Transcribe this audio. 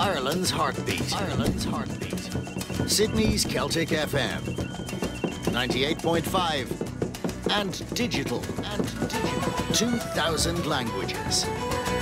Ireland's heartbeat. Ireland's heartbeat. Sydney's Celtic FM. 98.5. And digital. 2,000 languages.